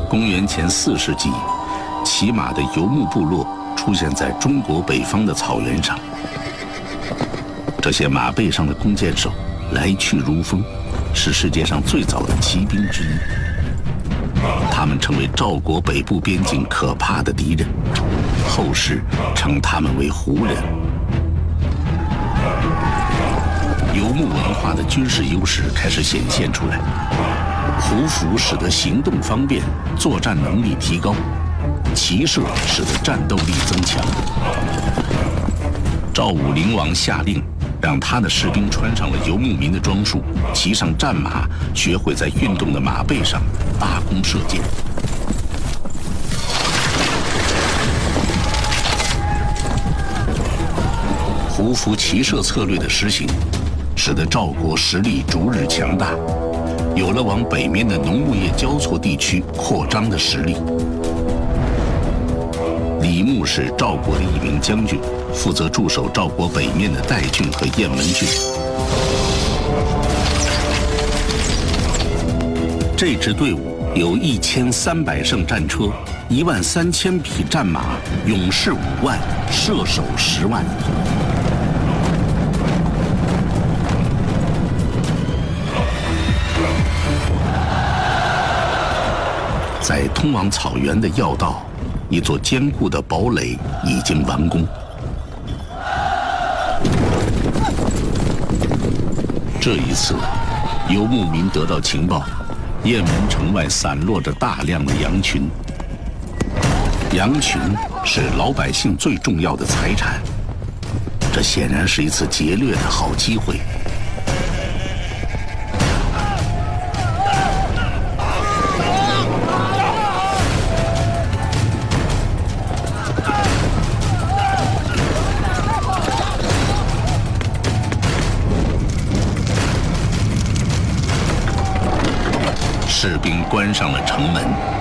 公元前4世纪，骑马的游牧部落出现在中国北方的草原上。这些马背上的弓箭手来去如风，是世界上最早的骑兵之一。他们成为赵国北部边境可怕的敌人，后世称他们为胡人。游牧文化的军事优势开始显现出来，胡服使得行动方便，作战能力提高，骑射使得战斗力增强。赵武灵王下令，让他的士兵穿上了游牧民的装束，骑上战马，学会在运动的马背上搭弓射箭。胡服骑射策略的实行，使得赵国实力逐日强大，有了往北面的农牧业交错地区扩张的实力。李牧是赵国的一名将军，负责驻守赵国北面的代郡和雁门郡。这支队伍有1300乘战车、13000匹战马、勇士5万、射手10万。在通往草原的要道，一座坚固的堡垒已经完工。这一次，游牧民得到情报，雁门城外散落着大量的羊群。羊群是老百姓最重要的财产，这显然是一次劫掠的好机会。士兵关上了城门，